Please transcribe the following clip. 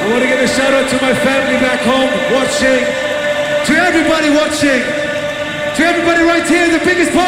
I want to give a shout out to my family back home watching, to everybody watching, to everybody right here in the biggest party.